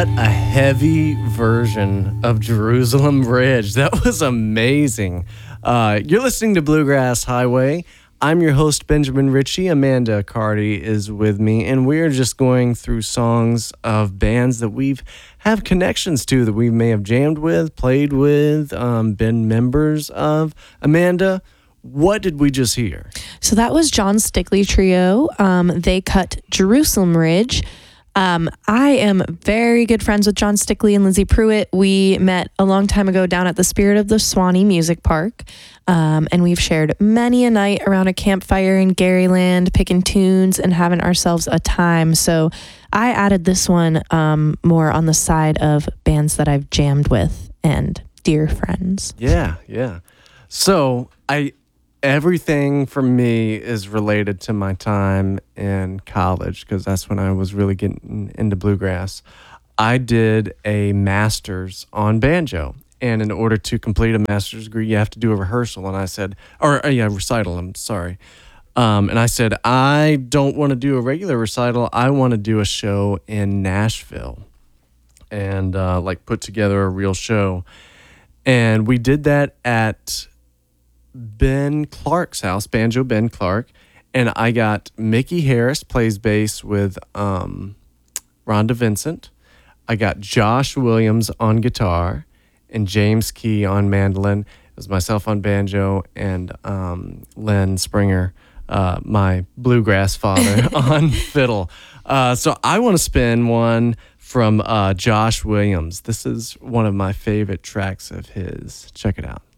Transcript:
What a heavy version of Jerusalem Ridge. That was amazing. You're listening to Bluegrass Highway. I'm your host, Benjamin Ritchie. Amanda Carty is with me, and we're just going through songs of bands that we've have connections to, that we may have jammed with, played with, been members of. Amanda, what did we just hear? So that was John Stickley Trio. They cut Jerusalem Ridge. I am very good friends with John Stickley and Lindsay Pruitt. We met a long time ago down at the Spirit of the Swanee Music Park. And we've shared many a night around a campfire in Garyland, picking tunes and having ourselves a time. So I added this one more on the side of bands that I've jammed with and dear friends. Yeah. So everything for me is related to my time in college, because that's when I was really getting into bluegrass. I did a master's on banjo, and in order to complete a master's degree, you have to do a rehearsal. And I said, recital, I'm sorry. And I said, I don't want to do a regular recital. I want to do a show in Nashville and put together a real show. And we did that at Ben Clark's house, Banjo Ben Clark, and I got Mickey Harris plays bass with Rhonda Vincent. I got Josh Williams on guitar and James Key on mandolin. It was myself on banjo and Len Springer, my bluegrass father, on fiddle. So I want to spin one from Josh Williams. This is one of my favorite tracks of his. Check it out.